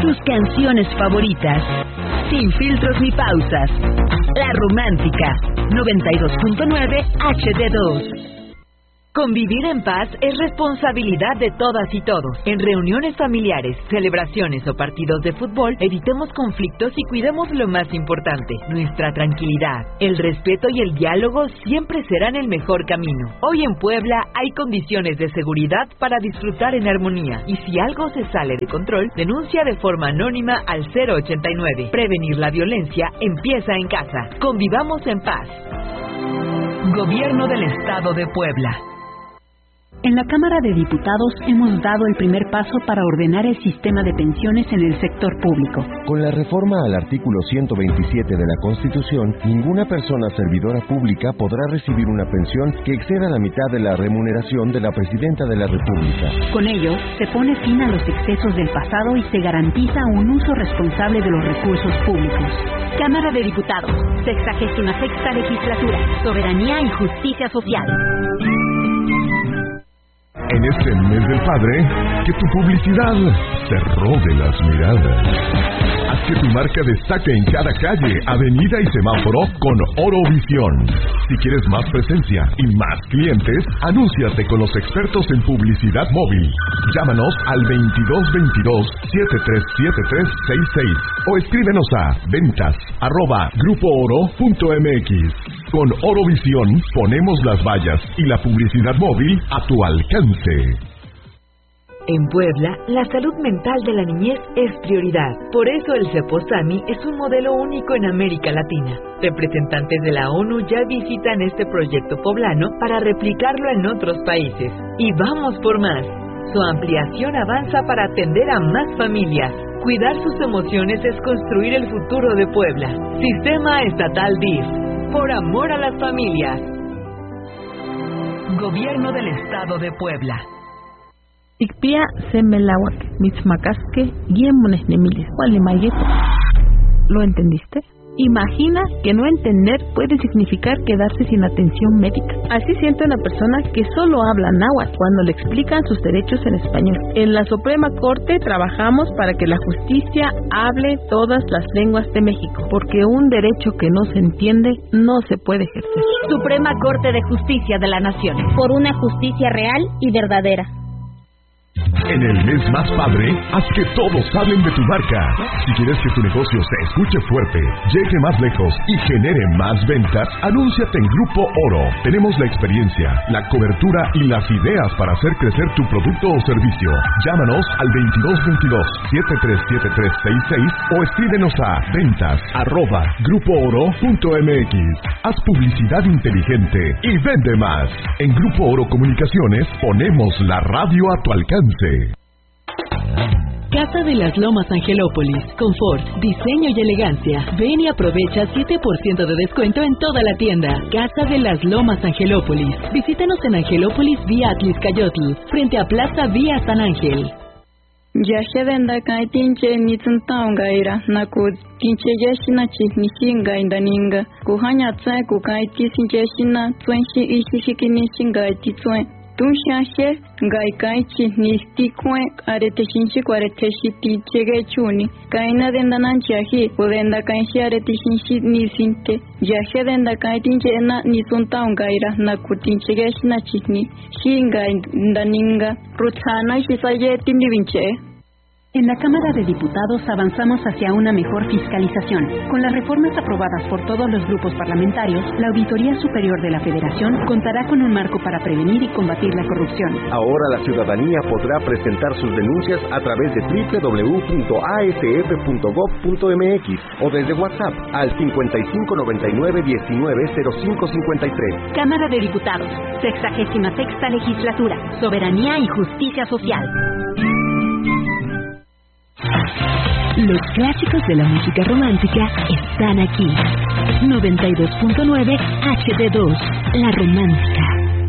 tus canciones favoritas, sin filtros ni pausas. La Romántica, 92.9 HD2. Convivir en paz es responsabilidad de todas y todos. En reuniones familiares, celebraciones o partidos de fútbol, evitemos conflictos y cuidemos lo más importante, nuestra tranquilidad. El respeto y el diálogo siempre serán el mejor camino. Hoy en Puebla hay condiciones de seguridad para disfrutar en armonía. Y si algo se sale de control, denuncia de forma anónima al 089. Prevenir la violencia empieza en casa. Convivamos en paz. Gobierno del Estado de Puebla. En la Cámara de Diputados hemos dado el primer paso para ordenar el sistema de pensiones en el sector público. Con la reforma al artículo 127 de la Constitución, ninguna persona servidora pública podrá recibir una pensión que exceda la mitad de la remuneración de la Presidenta de la República. Con ello, se pone fin a los excesos del pasado y se garantiza un uso responsable de los recursos públicos. Cámara de Diputados, 66ª Legislatura, Soberanía y Justicia Social. En este mes del padre, que tu publicidad te robe las miradas. Haz que tu marca destaque en cada calle, avenida y semáforo con Orovisión. Si quieres más presencia y más clientes, anúnciate con los expertos en publicidad móvil. Llámanos al 2222-737366 o escríbenos a ventas@grupooro.mx. Con Orovisión ponemos las vallas y la publicidad móvil a tu alcance. En Puebla, la salud mental de la niñez es prioridad. Por eso el Ceposami es un modelo único en América Latina. Representantes de la ONU ya visitan este proyecto poblano para replicarlo en otros países. Y vamos por más. Su ampliación avanza para atender a más familias. Cuidar sus emociones es construir el futuro de Puebla. Sistema Estatal DIF. Por amor a las familias. Gobierno del Estado de Puebla. Ikpia semelawak, mitzmacasque, guiemones nemiles, gualimayeto. ¿Lo entendiste? Imagina que no entender puede significar quedarse sin atención médica. Así siente una persona que solo habla náhuatl cuando le explican sus derechos en español. En la Suprema Corte trabajamos para que la justicia hable todas las lenguas de México, porque un derecho que no se entiende no se puede ejercer. Suprema Corte de Justicia de la Nación. Por una justicia real y verdadera. En el mes más padre, haz que todos hablen de tu marca. Si quieres que tu negocio se escuche fuerte, llegue más lejos y genere más ventas, anúnciate en Grupo Oro. Tenemos la experiencia, la cobertura y las ideas para hacer crecer tu producto o servicio. Llámanos al 2222-737366 o escríbenos a ventas@grupooro.mx. Haz publicidad inteligente y vende más. En Grupo Oro Comunicaciones ponemos la radio a tu alcance. Casa de las Lomas Angelópolis. Confort, diseño y elegancia. Ven y aprovecha 7% de descuento en toda la tienda. Casa de las Lomas Angelópolis. Visítanos en Angelópolis vía Atliscayotl, frente a Plaza Vía San Ángel. Yashedenda kai tinche nitsuntaungaira naku tinche yashina chihnishinga indaninga kuhanya tsai kukai tisinjeshina twenshi ishishikini shinga titsuen Tunshahe gai kai chihnisti kue areteshinshi kwareteshiti chegechuni kaina dendananchahi udenda kainshi areteshinshi nisinte yashedenda kai tinche na nisuntaungaira naku tinche yashina chihni shinga indaninga rutsana shisaye tindivinche. En la Cámara de Diputados avanzamos hacia una mejor fiscalización. Con las reformas aprobadas por todos los grupos parlamentarios, la Auditoría Superior de la Federación contará con un marco para prevenir y combatir la corrupción. Ahora la ciudadanía podrá presentar sus denuncias a través de www.asf.gov.mx o desde WhatsApp al 5599-190553. Cámara de Diputados, 66ª Legislatura, Soberanía y Justicia Social. Los clásicos de la música romántica están aquí. 92.9 HD2, La Romántica.